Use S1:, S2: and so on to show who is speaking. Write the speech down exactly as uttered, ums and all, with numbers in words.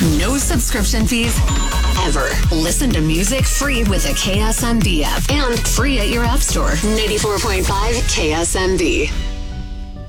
S1: No subscription fees ever. Listen to music free with the K S M B app and free at your app store. ninety-four point five K S M B.